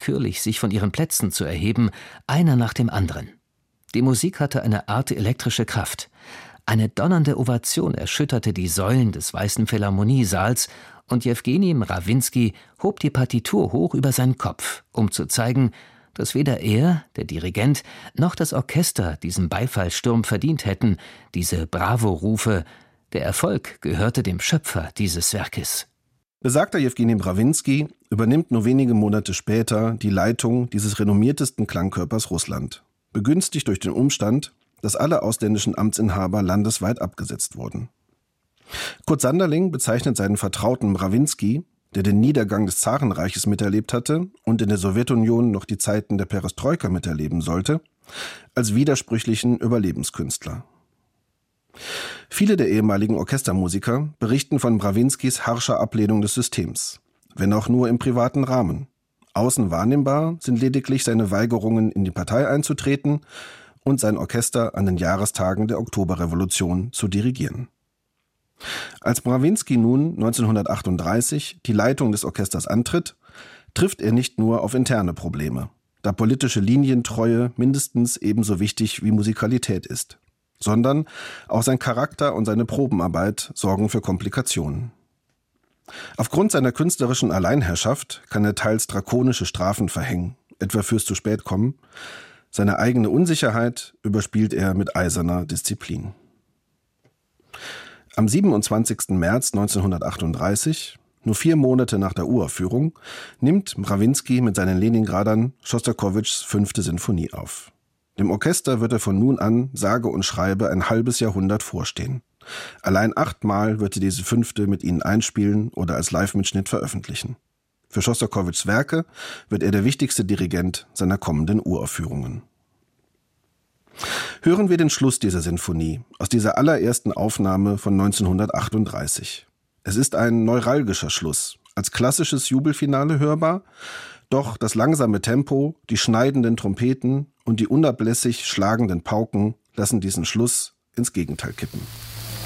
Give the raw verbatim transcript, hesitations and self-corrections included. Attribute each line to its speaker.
Speaker 1: unwillkürlich, sich von ihren Plätzen zu erheben, einer nach dem anderen. Die Musik hatte eine Art elektrische Kraft. Eine donnernde Ovation erschütterte die Säulen des Weißen Philharmoniesaals und Jewgeni Mrawinsky hob die Partitur hoch über seinen Kopf, um zu zeigen, dass weder er, der Dirigent, noch das Orchester diesen Beifallssturm verdient hätten, diese Bravo-Rufe. Der Erfolg gehörte dem Schöpfer dieses Werkes.
Speaker 2: Besagter Jewgeni Mrawinsky übernimmt nur wenige Monate später die Leitung dieses renommiertesten Klangkörpers Russland, begünstigt durch den Umstand, dass alle ausländischen Amtsinhaber landesweit abgesetzt wurden. Kurt Sanderling bezeichnet seinen Vertrauten Mrawinsky, der den Niedergang des Zarenreiches miterlebt hatte und in der Sowjetunion noch die Zeiten der Perestroika miterleben sollte, als widersprüchlichen Überlebenskünstler. Viele der ehemaligen Orchestermusiker berichten von Mrawinskys harscher Ablehnung des Systems, wenn auch nur im privaten Rahmen. Außen wahrnehmbar sind lediglich seine Weigerungen, in die Partei einzutreten und sein Orchester an den Jahrestagen der Oktoberrevolution zu dirigieren. Als Mrawinsky nun neunzehnhundertachtunddreißig die Leitung des Orchesters antritt, trifft er nicht nur auf interne Probleme, da politische Linientreue mindestens ebenso wichtig wie Musikalität ist, sondern auch sein Charakter und seine Probenarbeit sorgen für Komplikationen. Aufgrund seiner künstlerischen Alleinherrschaft kann er teils drakonische Strafen verhängen, etwa fürs Zu-Spät-Kommen. Seine eigene Unsicherheit überspielt er mit eiserner Disziplin. Am siebenundzwanzigsten März neunzehnhundertachtunddreißig, nur vier Monate nach der Uraufführung, nimmt Mrawinsky mit seinen Leningradern Schostakowitschs fünfte Sinfonie auf. Dem Orchester wird er von nun an sage und schreibe ein halbes Jahrhundert vorstehen. Allein achtmal wird er diese fünfte mit ihnen einspielen oder als Live-Mitschnitt veröffentlichen. Für Schostakowitschs Werke wird er der wichtigste Dirigent seiner kommenden Uraufführungen. Hören wir den Schluss dieser Sinfonie aus dieser allerersten Aufnahme von neunzehnhundertachtunddreißig. Es ist ein neuralgischer Schluss, als klassisches Jubelfinale hörbar, doch das langsame Tempo, die schneidenden Trompeten und die unablässig schlagenden Pauken lassen diesen Schluss ins Gegenteil kippen.